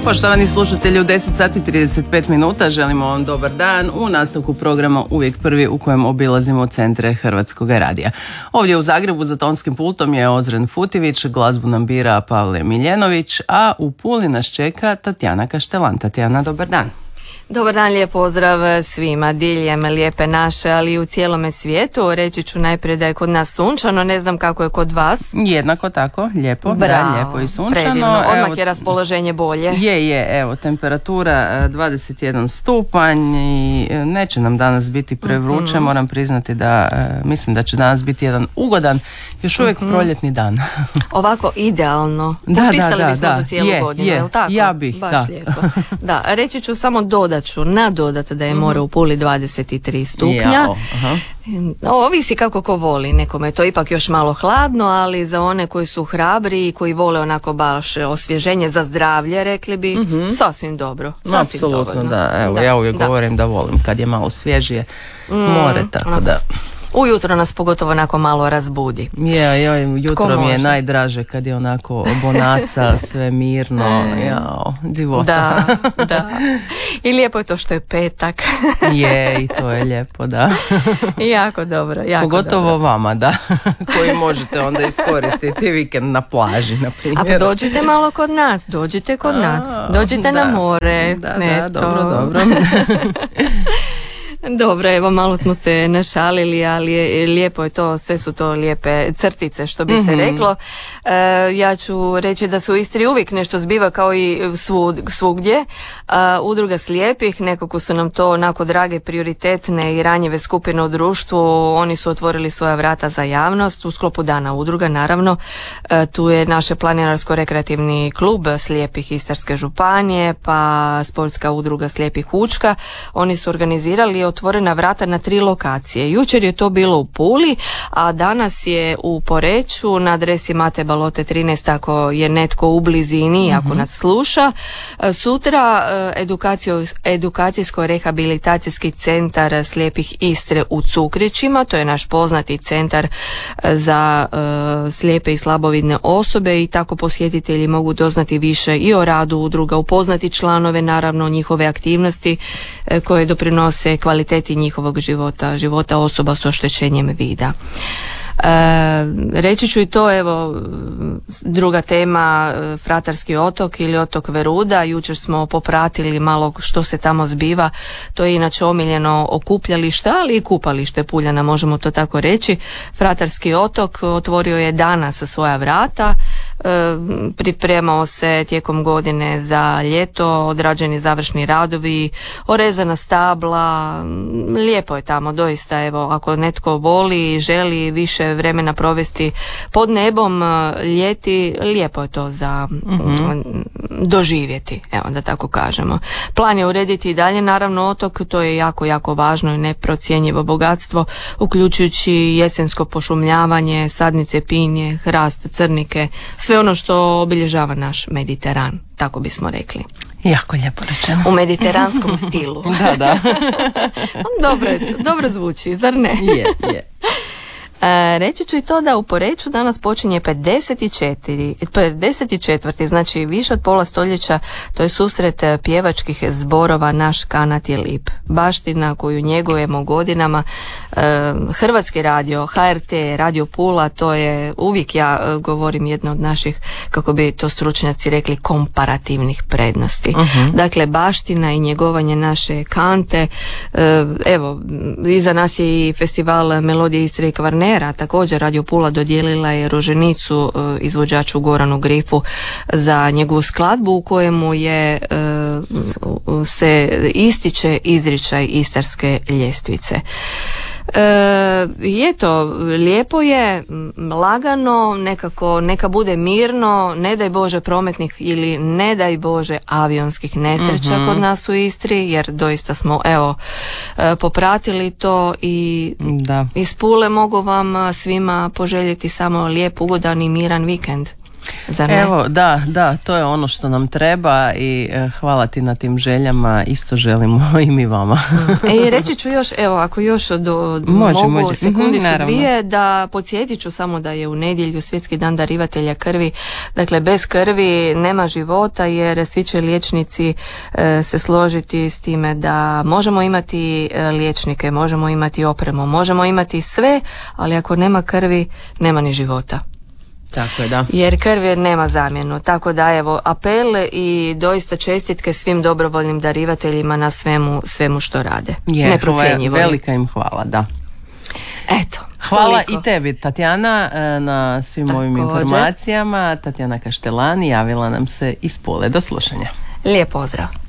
Poštovani slušatelji, u 10 sati 35 minuta želimo vam dobar dan u nastavku programa Uvijek prvi u kojem obilazimo centre Hrvatskog radija. Ovdje u Zagrebu za tonskim pultom je Ozren Futivić, glazbu nam bira Pavle Miljenović, a u Puli nas čeka Tatjana Kaštelan. Tatjana, dobar dan. Dobar dan, lijep pozdrav svima diljem lijepe naše, ali i u cijelome svijetu. Reći ću najprije da je kod nas sunčano, ne znam kako je kod vas. Jednako tako, lijepo. Bravo, da, lijepo i sunčano. Predivno, odmah je raspoloženje bolje. Evo, temperatura 21 stupanj i neće nam danas biti prevruće, moram priznati da mislim da će danas biti jedan ugodan, još uvijek proljetni dan. Ovako idealno. Potpisali bismo za cijelu godinu, je li tako? Ja bih, baš da. Lijepo. Da, reći ću samo nadodat da je more u Puli 23 stupnja. Ovisi kako ko voli, nekome je to ipak još malo hladno, ali za one koji su hrabri i koji vole onako baš osvježenje za zdravlje, rekli bi, sasvim dobro. Apsolutno, da. Evo, ja uvijek govorim da volim kad je malo svježije more, tako da... Ujutro nas pogotovo onako malo razbudi. Jutro mi je najdraže kad je onako bonaca, sve mirno, divota. Da. I lijepo je to što je petak. I to je lijepo, da. Jako dobro, pogotovo dobro. Vama, da, koji možete onda iskoristiti vikend na plaži, na primjer. A dođite malo kod nas, dođite na more. Da, dobro. Dobro, evo malo smo se našalili, ali lijepo je to, sve su to lijepe crtice, što bi se reklo. Ja ću reći da se u Istri uvijek nešto zbiva kao i svugdje. Udruga slijepih, nekako su nam to onako drage, prioritetne i ranjive skupine u društvu. Oni su otvorili svoja vrata za javnost u sklopu Dana udruga, naravno. Tu je naše planinarsko-rekreativni klub slijepih Istarske županije, pa sportska udruga slijepih Učka. Oni su organizirali otvorena vrata na 3 lokacije. Jučer je to bilo u Puli, a danas je u Poreču na adresi Mate Balote 13 ako je netko u blizini, ako nas sluša. Sutra edukacijsko-rehabilitacijski centar slijepih Istre u Cukrićima, to je naš poznati centar za slijepe i slabovidne osobe i tako posjetitelji mogu doznati više i o radu udruga, upoznati članove, naravno njihove aktivnosti koje doprinose kvaliteti njihovog života osoba s oštećenjem vida. Reći ću i to, evo, druga tema, Fratarski otok ili otok Veruda. Jučer smo popratili malo što se tamo zbiva. To je inače omiljeno okupljalište, ali i kupalište Puljana, možemo to tako reći. Fratarski otok otvorio je danas svoja vrata. Pripremao se tijekom godine za ljeto, odrađeni završni radovi, orezana stabla. Lijepo je tamo, doista. Evo, ako netko voli i želi više vremena provesti pod nebom ljeti, lijepo je to za doživjeti, evo da tako kažemo. Plan je urediti i dalje naravno otok, to je jako, jako važno i neprocjenjivo bogatstvo, uključujući jesensko pošumljavanje, sadnice pinje, hrast, crnike, sve ono što obilježava naš Mediteran, tako bismo rekli. Jako lijepo rečeno. U mediteranskom stilu. Da. Dobro zvuči, zar ne? Je. Reći ću i to da u Poreču danas počinje 54. znači više od pola stoljeća, to je susret pjevačkih zborova Naš kanat je lip. Baština koju njegujemo godinama, Hrvatski radio, HRT, Radio Pula, to je uvijek, ja govorim, jedna od naših, kako bi to stručnjaci rekli, komparativnih prednosti. Dakle, baština i njegovanje naše kante. Evo, iza nas je i festival Melodije Istre i Kvarnera. Također Radio Pula dodijelila je roženicu izvođaču Goranu Grifu za njegovu skladbu u kojemu je se ističe izričaj Istarske ljestvice. Je to, lijepo je, lagano, nekako, neka bude mirno, ne daj Bože prometnih ili ne daj Bože avionskih nesreća kod nas u Istri, jer doista smo, evo, popratili to i iz Pule mogu vam svima poželjeti samo lijep, ugodan i miran vikend. Zar ne? Evo, da, to je ono što nam treba i hvala ti na tim željama, isto želimo i mi vama. I reći ću još, evo, ako još mogu sekundicu dvije, da podsjetit ću samo da je u nedjelju Svjetski dan darivatelja krvi. Dakle, bez krvi nema života, jer svi će liječnici se složiti s time da možemo imati liječnike, možemo imati opremu, možemo imati sve, ali ako nema krvi, nema ni života. Tako je, da. Jer krv nema zamjenu. Tako da, evo, apel i doista čestitke svim dobrovoljnim darivateljima na svemu što rade. Neprocjenjivo je. Velika im hvala, da. Eto. Hvala toliko. I tebi, Tatjana, na svim ovim informacijama. Tatjana Kaštelani javila nam se iz Pule. Do slušanja. Lijep pozdrav.